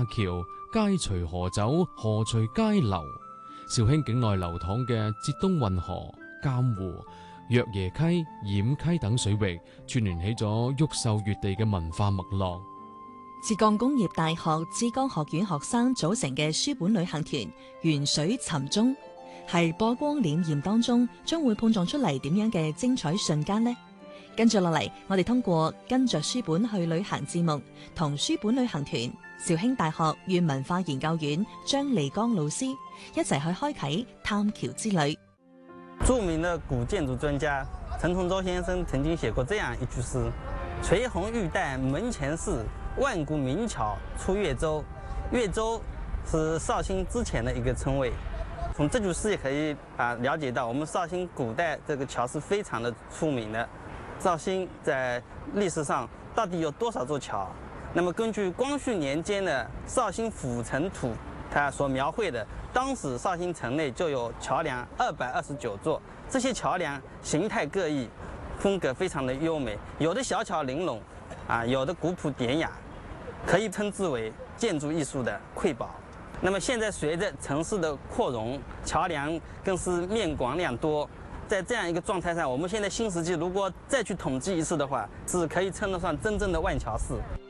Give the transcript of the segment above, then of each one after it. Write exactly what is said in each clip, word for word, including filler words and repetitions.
橋，街隨河走，河隨街流。肇慶境內流淌嘅浙東運河、監湖、若耶溪、兗溪等水域，串聯起咗毓秀粵地嘅文化脈絡。 浙江工業大學浙江學院學生組成嘅書本旅行團沿水尋蹤，係波光瀲灩當中將會碰撞出嚟點樣嘅精彩瞬間呢？跟住落嚟，我哋通過跟着書本去旅行節目，同書本旅行團肇慶大學粵文化研究院張利剛老師一齊去開啟探橋之旅。 著名的古建築專家陳同洲先生曾經寫過這樣一句詩：垂紅玉帶門前事，萬古名橋出越州。越州是紹興之前的一個稱謂。從這句詩也可以啊了解到，我們紹興古代這個橋是非常的出名的。紹興在歷史上到底有多少座橋？那麼根據光緒年間的紹興府城圖，它所描繪的，當時紹興城內就有橋梁二百二十九座，這些橋梁形態各異，風格非常的優美，有的小巧玲瓏，啊，有的古樸典雅，可以稱之為建築藝術的瑰寶。那麼現在隨着城市的擴容，橋梁更是面廣量多。在這樣一個狀態上，我們現在新石器如果再去統計一次的話，是可以稱得上真正的萬橋式。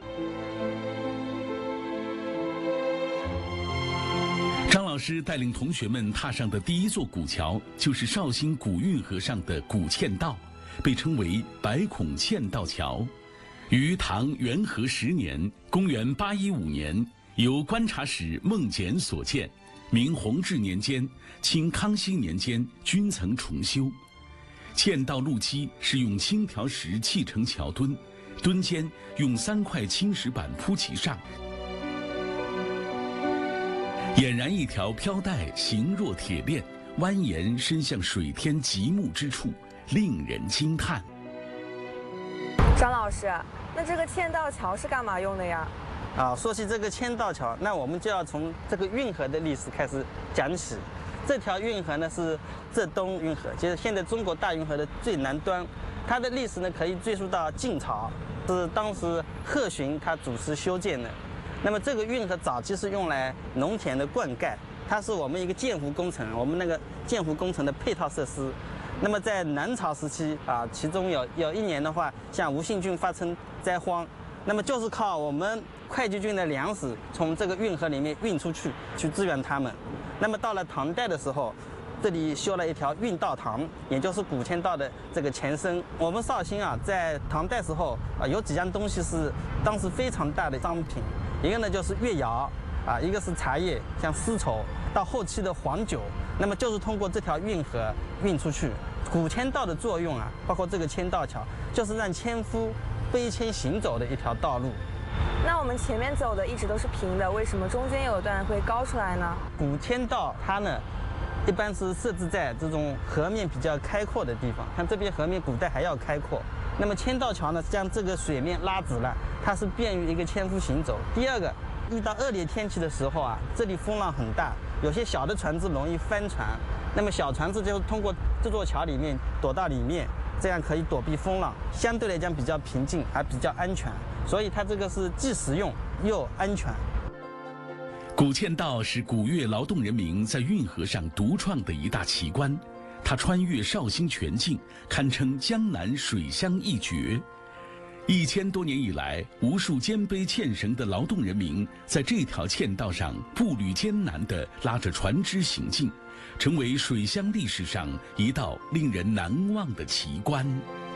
張老師帶領同學們踏上的第一座古橋，就是紹興古運河上的古嵌道，被稱為百孔嵌道橋。於唐元和十年（公元八一五年），由觀察使孟儉所建。明弘治年間、清康熙年間均曾重修。嵌道路基是用青條石砌成橋墩，墩間用三塊青石板鋪其上，俨然一條飄帶，形若鐵鏈，蜿蜒伸向水天極目之處，令人驚嘆。 張老師，那這個嵌道橋是幹嘛用的呀？ 啊，說起這個嵌道橋，那我們就要從這個運河的歷史開始講起。這條運河呢是浙東運河，就是現在中國大運河的最南端。它的歷史呢可以追溯到晉朝，是當時賀洵他主持修建的。那麼這個運河早期是用來農田的灌溉，它是我們一個建湖工程，我們那個建湖工程的配套設施。那麼在南朝時期啊，其中有有一年的話，像吳信郡發生災荒。那麼就是靠我們會稽郡的糧食從這個運河裡面運出去，去支援他們。那麼到了唐代的時候，這裡修了一條運道塘，也就是古嵌道的這個前身。我們紹興啊，在唐代時候啊，有幾樣東西是當時非常大的商品，一個呢就是越窯啊，一個是茶葉，像絲綢，到後期的黃酒，那麼就是通過這條運河運出去。古嵌道的作用啊，包括這個嵌道橋，就是讓纖夫背纖行走的一條道路。 那我們前面走的一直都是平的，為什麼中間有一段會高出來呢？ 古嵌道它呢，一般是設置在這種河面比較開闊的地方，像這邊河面古代還要開闊。那麼嵌道橋呢，將這個水面拉直了，它是便於一個纖夫行走。第二個，遇到惡劣天氣的時候啊，這裡風浪很大，有些小的船只容易翻船，那麼小船只就通過這座橋裡面躲到裡面，這樣可以躲避風浪，相對來講比較平靜，還比較安全，所以它這個是既實用又安全。 古嵌道是古越勞動人民在運河上獨創的一大奇觀，它穿越紹興全境，堪稱江南水鄉一絕。一千多年以來，無數肩背纖繩的勞動人民在這條嵌道上步履艱難地拉着船隻行進，成為水鄉歷史上一道令人難忘的奇觀。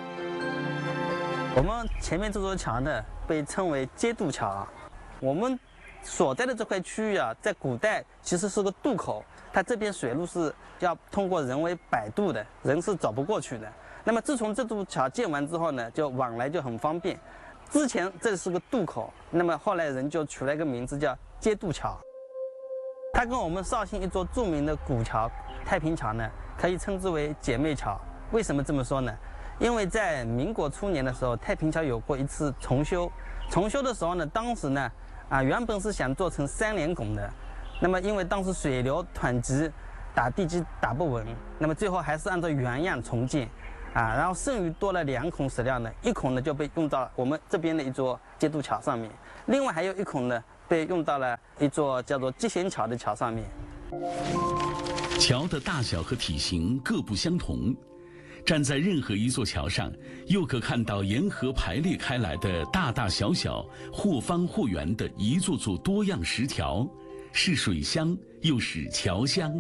我們前面這座橋呢，被稱為接渡橋。我們所在的這塊區域啊，在古代其實是個渡口，它這邊水路是要通過人為擺渡的，人是走不過去的。那麼自從這座橋建完之後呢，就往來就很方便。之前這是個渡口，那麼後來人就取了一個名字叫接渡橋。它跟我們紹興一座著名的古橋太平橋呢，可以稱之為姐妹橋。為什麼這麼說呢？因為在民國初年的時候，太平橋有過一次重修。重修的時候呢，當時呢，啊原本是想做成三連拱的，那麼因為當時水流湍急，打地基打不穩，那麼最後還是按照原樣重建。啊，然後剩餘多了兩孔石料呢，一孔呢就被用到我們這邊的一座接渡橋上面，另外還有一孔呢被用到了一座叫做集贤桥的桥上面。 桥的大小和体型各不相同，站在任何一座桥上，又可看到沿河排列开来的大大小小、或方或圆的一座座多样石条，是水乡又是桥乡。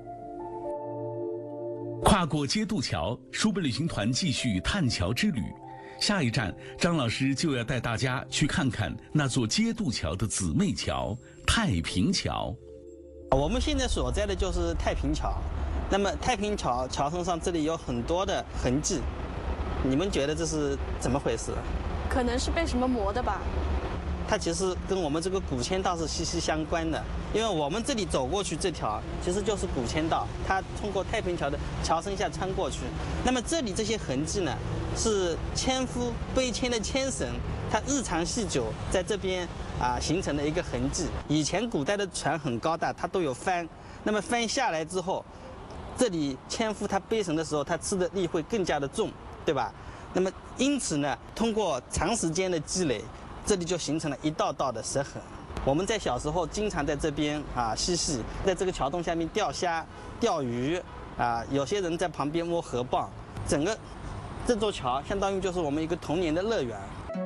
跨过接渡桥，书本旅行团继续探桥之旅。下一站，张老师就要带大家去看看那座接渡桥的姊妹桥——太平桥。 我们现在所在的就是太平桥。那么太平桥桥身上这里有很多的痕迹，你们觉得这是怎么回事？ 可能是被什么磨的吧。 它其实跟我们这个古签道是息息相关的，因为我们这里走过去这条其实就是古签道，它通过太平桥的桥身下穿过去。那么这里这些痕迹呢，是纤夫背牵的牵绳，它日长系久在这边啊形成的一个痕迹。以前古代的船很高大，它都有帆，那么帆下来之后，这里纤夫他背绳的时候，他吃的力会更加的重，对吧？那么因此呢，通过长时间的积累，这里就形成了一道道的折痕。我们在小时候经常在这边啊嬉戏，在这个桥洞下面钓虾、钓鱼啊，有些人在旁边摸河蚌，整个这座桥相当于就是我们一个童年的乐园。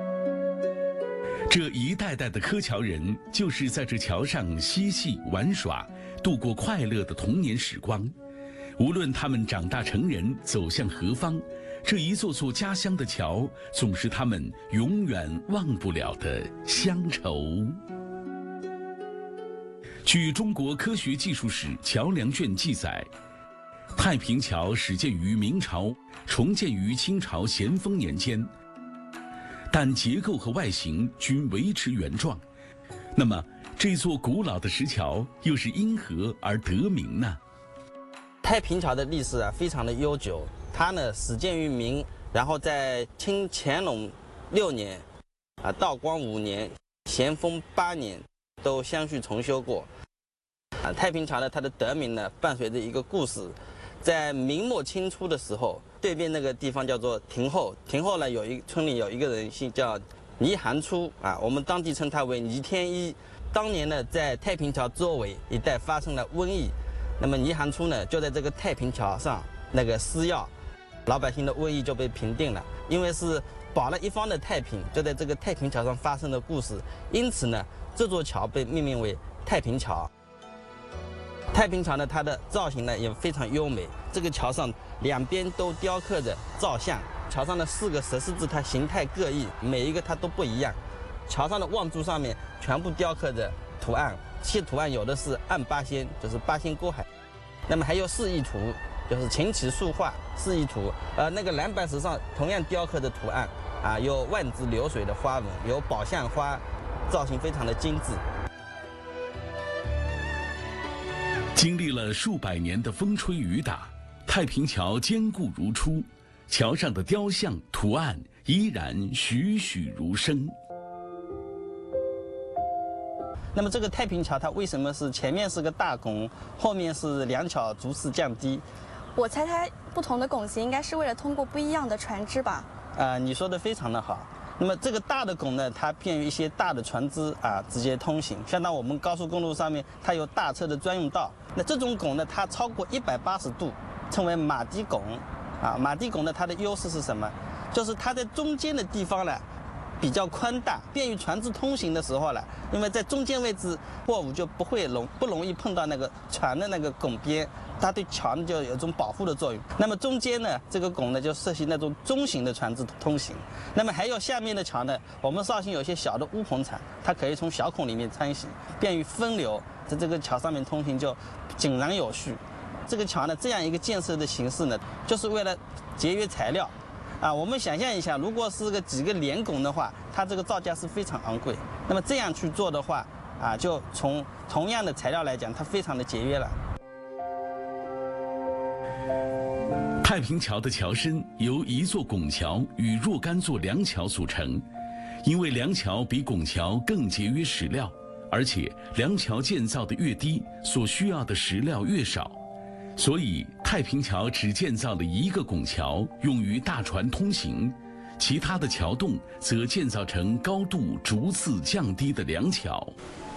这一代代的柯桥人，就是在这桥上嬉戏玩耍，度过快乐的童年时光。无论他们长大成人，走向何方，这一座座家乡的桥，总是他们永远忘不了的乡愁。据中国科学技术史桥梁卷记载，太平桥始建于明朝，重建于清朝咸丰年间，但结构和外形均维持原状。那么，这座古老的石桥又是因何而得名呢？ 太平桥的历史啊非常的悠久，它呢始建于明，然后在清乾隆六年、啊道光五年、咸丰八年都相续重修过。啊，太平桥呢它的得名呢伴随着一个故事，在明末清初的时候，对面那个地方叫做亭后，亭后呢有一村里有一个人姓叫倪寒初啊，我们当地称他为倪天一。当年呢在太平桥周围一带发生了瘟疫。那么倪寒初呢，就在这个太平桥上那个施药，老百姓的瘟疫就被平定了。因为是保了一方的太平，就在这个太平桥上发生的故事，因此呢，这座桥被命名为太平桥。太平桥呢，它的造型呢也非常优美，这个桥上两边都雕刻着造像，桥上的四个石狮子它形态各异，每一个它都不一样。桥上的望柱上面全部雕刻着图案。这些图案有的是按八仙，就是八仙过海，那么还有示意图，就是琴棋书画示意图。呃，那个蓝白石上同样雕刻的图案啊，有万字流水的花纹，有宝相花，造型非常的精致。 经历了数百年的风吹雨打，太平桥坚固如初，桥上的雕像图案依然栩栩如生。 那么这个太平桥它为什么是前面是个大拱，后面是两桥逐次降低？ 我猜它不同的拱形应该是为了通过不一样的船只吧？ 啊、呃，你说的非常的好。那么这个大的拱呢，它便于一些大的船只啊直接通行，相当我们高速公路上面它有大车的专用道。那这种拱呢，它超过一百八十度，称为马蹄拱。啊，马蹄拱呢，它的优势是什么？就是它在中间的地方呢比较宽大，便于船只通行的时候了，因为在中间位置，货物就不会容不容易碰到那个船的那个拱边，它对桥呢就有一种保护的作用。那么中间呢，这个拱呢就适合那种中型的船只通行。那么还有下面的桥呢，我们绍兴有些小的乌篷船，它可以从小孔里面穿行，便于分流，在这个桥上面通行就井然有序。这个桥呢，这样一个建设的形式呢，就是为了节约材料。啊，我们想象一下，如果是个几个连拱的话，它这个造价是非常昂贵。那么这样去做的话，啊，就从同样的材料来讲，它非常的节约了。 太平桥的桥身由一座拱桥与若干座梁桥组成，因为梁桥比拱桥更节约石料，而且梁桥建造的越低，所需要的石料越少。所以，太平桥只建造了一个拱桥，用于大船通行；其他的桥洞则建造成高度逐次降低的梁桥。